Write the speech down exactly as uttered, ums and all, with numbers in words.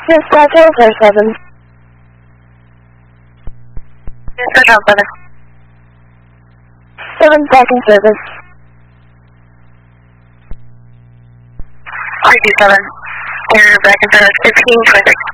Dispatch over seven. Dispatch on seven. Seven second service. three two seven. You're back in service fifteen twenty-six.